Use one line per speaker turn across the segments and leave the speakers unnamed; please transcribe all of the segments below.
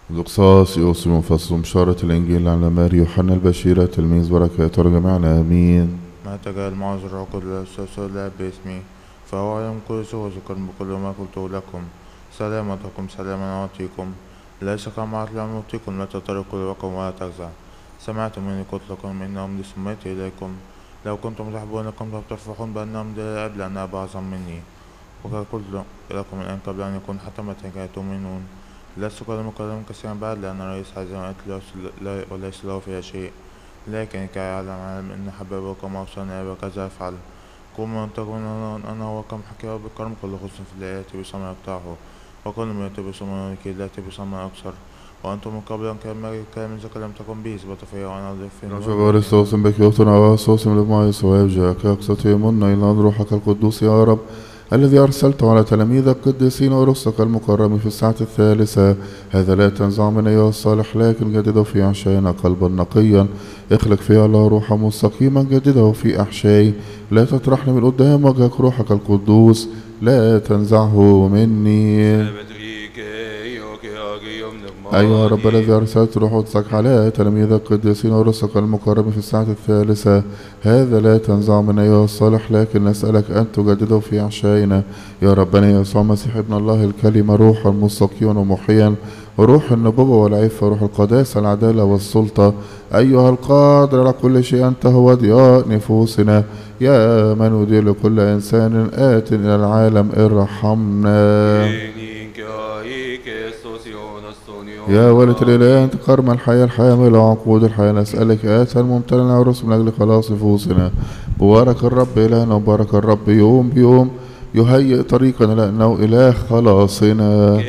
القصاص يوصي فصل بشارة الإنجيل على ماري يوحنا البشيرة تلميذ بركة يترجم معنا آمين.
ما تجعل معذر كل السلسلة باسمي فهو يوم كل وذكر بكل ما قلت لكم سلامتكم سلاما أعطيكم ليس كما أعلم أعطيكم لا تتركوا الوقم ولا تجزع سمعتم مني قلت لكم إنهم لسميت إليكم لو كنتم تحبونكم فبتفرحون بأنهم للأب لأن أب أعظم مني وقد قلت لكم الآن قبل أن يكون حتى متى كي تؤمنون لست كلام كثيرا بعد لأن رئيس عزيمة وليس له فيها شيء لكن كي يعلم أن حبابكم أوصاني وكذا أفعل كل من تكون أنا هو كم حكي بكرم كل خص في الآيات بسمع يقطعه وكل ما يأتي بسمع كي لا يأتي بسمع أكثر وأنتم من قبل أن كلام ذكر لم تكن به اثبت فيا وأنا أضيف في
رجع استوسم بك يوتنا وأستوسم لما يسوع جاك أقصتي منا إلى روحك القدوس يا رب الذي أرسلته على تلاميذك القديسين ورسلك المكرم في الساعة الثالثة هذا لا تنزع من أيها الصالح لكن جدده في أحشائنا قلبا نقيا اخلق في الله روحا مستقيما جدده في أحشائي لا تطرحني من قدام وجهك روحك القدوس لا تنزعه مني. أيها رب الذي أرسلت روح قدسك على تلاميذ القديسين ورسلك المكرم في الساعة الثالثة هذا لا تنزع من أيها الصالح لكن نسألك أن تجدده في أحشائنا يا ربنا يسوع المسيح ابن الله الكلمة روحا مستقيما ومحيا وروح النبوة والعفة وروح القداسة العدالة والسلطة أيها القادر على كل شيء أنت هو ضياء نفوسنا يا من يدير لكل إنسان آت إلى العالم ارحمنا. يا ولد الإله أنت كرم الحياة الحامل وعقود الحياة نسألك آتا ممتلنا ورسل من أجل خلاص نفوسنا مبارك الرب إلهنا مبارك الرب يوم بيوم يهيئ طريقنا لأنه إله خلاصنا.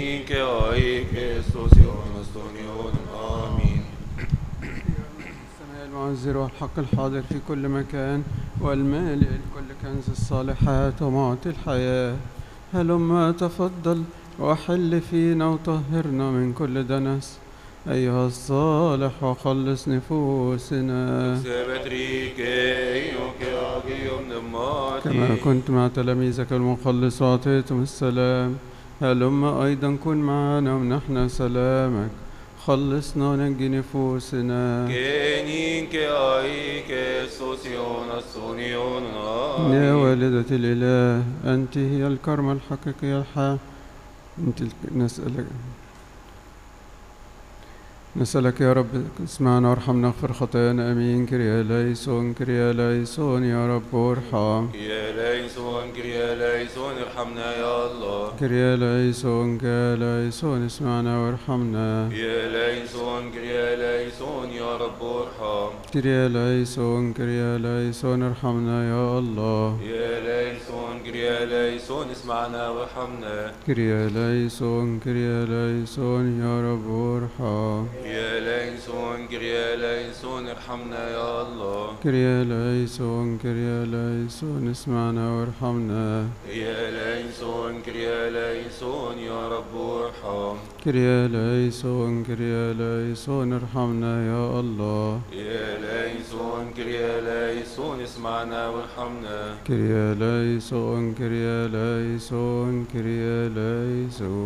المعزر والحق الحاضر في كل مكان والمالئ لكل كنز الصالحات ومعطي الحياة هلما تفضل وحل فينا وطهرنا من كل دنس أيها الصالح وخلص نفوسنا كما كنت مع تلاميذك المخلص وأعطيتم السلام هلما أيضا كن معنا ومنحنا سلامك خلصنا ونجي نفوسنا يا والدة الإله أنت هي الكرمة الحقيقية الحياة أنت نسألك يا رب اسمعنا وارحمنا اغفر خطايانا امين كريا ليسون يا رب ارحم
كريا ليسون ارحمنا يا الله
كريا ليسون اسمعنا وارحمنا
كريا ليسون يا رب ارحم
كريا ليسون ارحمنا يا الله
كريا ليسون اسمعنا وارحمنا
كريا ليسون يا رب ارحم
كريا ليسون ارحمنا يا الله
كريا ليسون اسمعنا وارحمنا
كريا ليسون يا رب ارحم
كريا ليسون ارحمنا يا الله
كريا ليسون اسمعنا وارحمنا
كريا ليسون